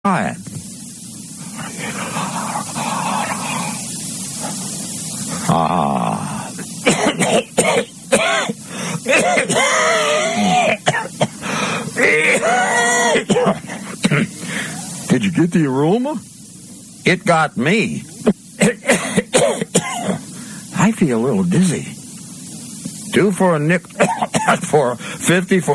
Try it. Did you get the aroma? It got me. I feel a little dizzy. 2 for a nickel, for 50 for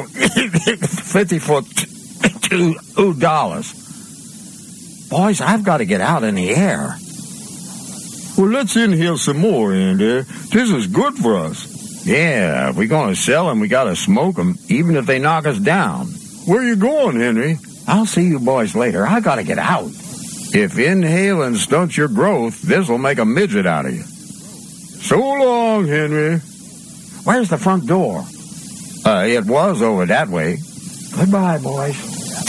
$2. Boys, I've got to get out in the air. Well, let's inhale some more, Andy. This is good for us. Yeah, if we're going to sell them, we got to smoke them, even if they knock us down. Where you going, Henry? I'll see you boys later. I got to get out. If inhaling stunts your growth, this'll make a midget out of you. So long, Henry. Where's the front door? It was over that way. Goodbye, boys.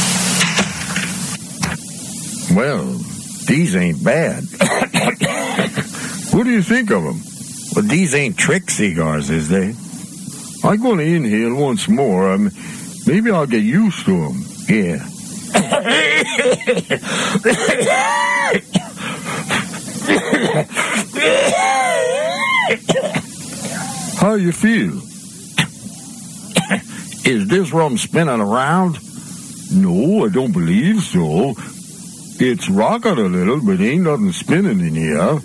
Well, these ain't bad. What do you think of them? Well, these ain't trick cigars, is they? I'm going to inhale once more. Maybe I'll get used to them. Yeah. How you feel? Is this rum spinning around? No, I don't believe so. It's rocking a little, but ain't nothing spinning in here.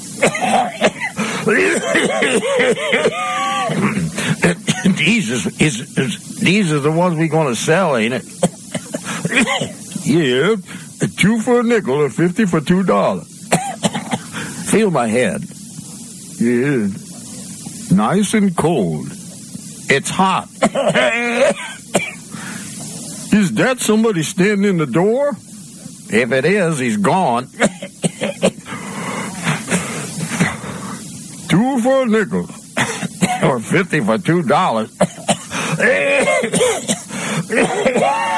These are the ones we're going to sell, ain't it? Yeah, 2 for a nickel or 50 for $2. Feel my head. Yeah, nice and cold. It's hot. Is that somebody standing in the door? If it is, he's gone. 2 for a nickel. Or 50 for $2.